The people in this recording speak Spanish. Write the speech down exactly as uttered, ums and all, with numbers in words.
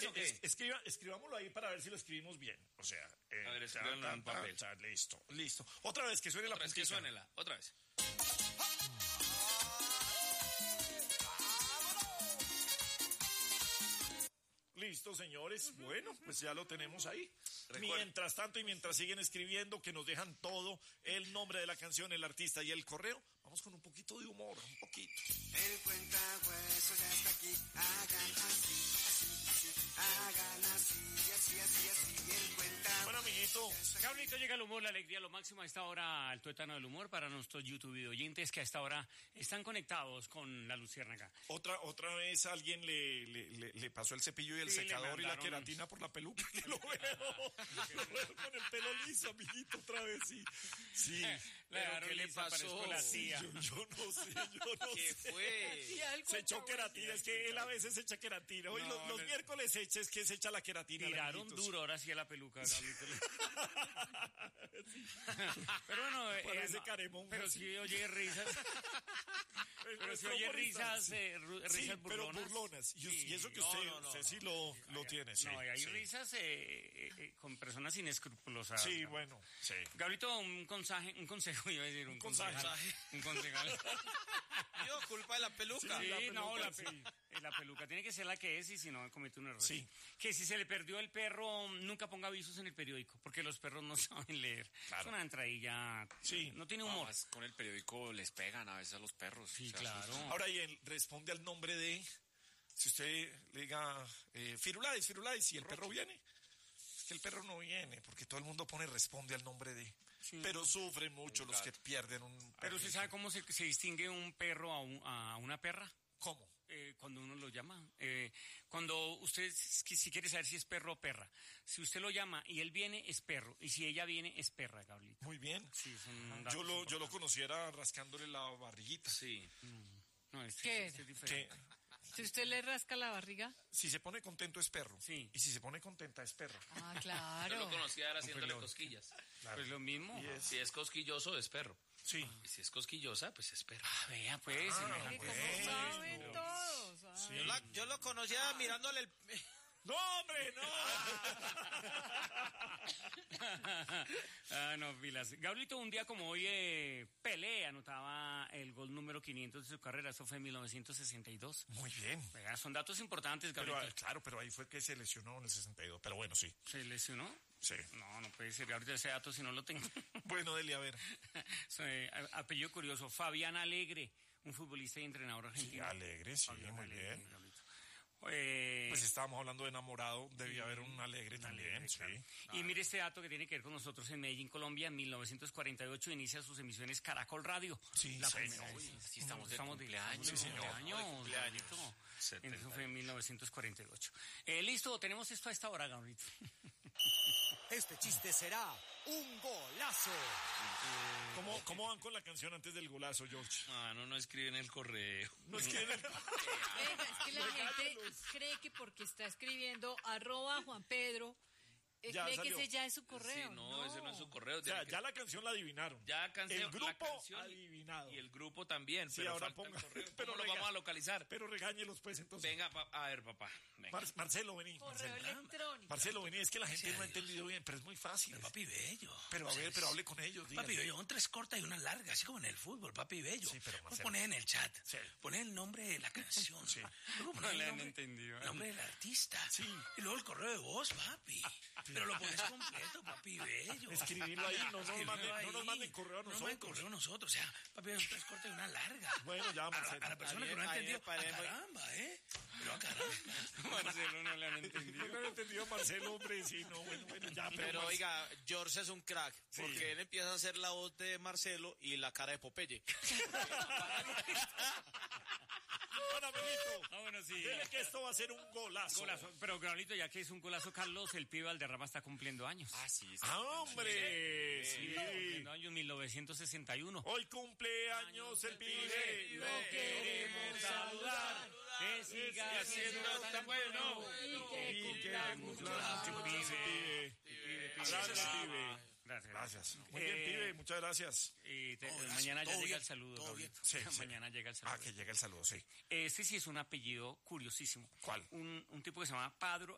o qué? Es, escriba, escribámoslo ahí para ver si lo escribimos bien. O sea, eh, a ver, escríbanlo en papel. Ta, ta, listo, listo. Otra vez, que suene Otra la vez, que puntita. suénela, otra vez. Listo, señores. Uh-huh. Bueno, pues ya lo tenemos ahí. Recuerda. Mientras tanto y mientras siguen escribiendo, que nos dejan todo, el nombre de la canción, el artista y el correo, vamos con un poquito de humor, un poquito. El cuentahueso ya está aquí, hagan así, así, así, hagan así, así, así, así, el cuentahueso. Bueno, amiguito. Gabrielito, llega el humor, la alegría, lo máximo a esta hora, el tuétano del humor para nuestros YouTube oyentes que a esta hora están conectados con la luciérnaga. Otra otra vez alguien le, le, le, le pasó el cepillo y el Sí, secador y la mandaron... queratina por la peluca. Que lo veo, lo veo con el pelo liso, amiguito, otra vez, sí. Sí. Pero ¿qué le pasó? Yo, yo no sé, yo no ¿Qué sé. fue? Se echó queratina, es que él a veces se echa queratina. Hoy No, los, los le... miércoles echa, es que se echa la queratina. Tiraron duro ahora sí a la peluca, Gabrielito. Sí. Pero bueno, eh, no, caremón, pero sí. si oye risas. Pero si oye risas, eh, risas sí, burlonas. pero burlonas. Y, sí. y eso que No, usted, no, no, usted no. sí lo, lo tiene. Sí, no, y hay sí. risas eh, eh, con personas inescrupulosas. Sí, bueno, sí. Gabrielito, un consejo, un consejo, iba a decir, un, Un concejal. consejo. Un concejal. Yo, culpa de la peluca. Sí, la peluca, no, la, sí. pe- la peluca tiene que ser la que es y si no comete un error. Sí. Que si se le perdió el perro, nunca ponga avisos en el periódico, porque los perros no saben leer. Claro. Es una entradilla. Sí. No tiene humor. Además, con el periódico les pegan a veces a los perros. Sí, O sea, claro. Ahora, y él responde al nombre de... Si usted le diga eh, Firulais, Firulais, y el perro viene. Es que el perro no viene, porque todo el mundo pone responde al nombre de... Sí. Pero sufren mucho los que pierden un perro. Pero ¿usted sabe cómo se, se distingue un perro a, un- a una perra? ¿Cómo? Eh, cuando uno lo llama. Eh, cuando usted, si si quiere saber si es perro o perra, si usted lo llama y él viene, es perro. Y si ella viene, es perra, Gabrielito. Muy bien. Sí, son Yo lo, yo lo datos conociera rascándole la barriguita. Sí. importantes. No, este, ¿Qué? este es diferente. Que Si usted le rasca la barriga. si se pone contento es perro. Sí. Y si se pone contenta es perro. Ah, Yo claro. lo conocía era haciéndole Pero- cosquillas. Pues lo mismo. Y es- Si es cosquilloso, es perro. Sí. Y si es cosquillosa, pues es perro. Ah, vea, pues. Ah, semejante- ¿Cómo bueno. saben todos? Ah. Sí. Yo, la- yo lo conocía mirándole el... ¡No, hombre, no! Ah, no, pilas. Gabrielito, un día como hoy, eh, Pelé anotaba el gol número quinientos de su carrera. Eso fue en mil novecientos sesenta y dos. Muy bien. Vea, son datos importantes, Pero, Gabrielito. ah, claro, pero ahí fue que se lesionó en el sesenta y dos. Pero bueno, sí. ¿Se lesionó? Sí. No, no puede ser. Gabrielito, ese dato si no lo tengo. Bueno, Deli, a ver. So, eh, a- apellido curioso. Fabián Alegre, un futbolista y entrenador Sí, argentino. alegre, sí, Fabián muy Alegre, bien. Gabrielito. Eh, Pues estábamos hablando de enamorado, debía haber un alegre un también, alegre, sí. claro. Y mire este dato que tiene que ver con nosotros en Medellín, Colombia. En mil novecientos cuarenta y ocho inicia sus emisiones Caracol Radio. Sí, la señor. primera vez. Uy, sí, estamos de estamos cumpleaños. de Sí, señor. cumpleaños, De cumpleaños. Gabrielito. setenta. Eso fue en mil novecientos cuarenta y ocho. Eh, listo, tenemos esto a esta hora, Gabrielito. Este chiste será un golazo. ¿Cómo, ¿Cómo van con la canción antes del golazo, George? Ah, no, no escriben el correo. No es que... Venga, es que la gente cree que porque está escribiendo arroba Juan Pedro, eh, Ya cree salió. que ese ya es su correo. Sí, no, ese no es su correo. O sea, tiene que- ya la canción la adivinaron. Ya cansé El la grupo canción y- adivinado. Y el grupo también. Sí, pero ahora falta el ponga- correo. ¿Cómo pero lo rega- vamos a localizar? Pero regáñelos, pues, entonces. Venga, pa- a ver, papá. Venga. Mar- Marcelo, vení. Correo Marcelo. electrónico. Marcelo, vení. Es que la gente Gracias no ha a Dios. entendido bien, pero es muy fácil. Papi bello. Pero a ver, pero hable con ellos. Papi dígale. bello, son tres cortas y una larga, así como en el fútbol, papi bello. Sí, pero, Vos Marcelo. ponés en el chat, Sí. ponés el nombre de la canción. Sí. Luego ponés No el le han nombre, entendido. el nombre del artista. Sí. Y luego el correo de voz, papi. Pero lo pones completo, papi bello. Escribirlo ahí, no nos Escribirlo manden- no ahí. nos manden correo a No nos nosotros. manden correo a nosotros. O sea, papi bello, son tres cortas y una larga. Bueno, ya, A la, Marcelo. a la persona Ahí- que no ha ahí entendido, me paré a muy- caramba, ¿eh? Pero a caramba. Marcelo no le han No entendido. lo he entendido, Marcelo, hombre. Sí, no, bueno, bueno, ya. Pero Mar- oiga, George es un crack, Sí. porque él empieza a hacer la voz de Marcelo y la cara de Popeye. Bueno, amiguito. Ah, bueno, sí. Dile que esto va a ser un golazo. Golazo. Pero, Gabrielito, ya que es un golazo, Carlos, el pibe Valderrama está cumpliendo años. Ah, sí. sí. Ah, hombre. Sí. Cumpliendo años mil novecientos sesenta y uno. Hoy cumple años el pibe. Lo queremos saludar. Que siga siendo tan bueno. Y que cumpla mucho pibe. Gracias, pibe. Gracias. Gracias. Muy bien, Eh, pibe. Muchas gracias. Y te- Todo gracias. mañana ya Todo llega bien, el saludo, todo bien. Gabrielito. Sí, sí. Mañana llega el saludo. Ah, que llega el saludo, sí. Este sí es un apellido curiosísimo. ¿Cuál? Un, un tipo que se llama Padro,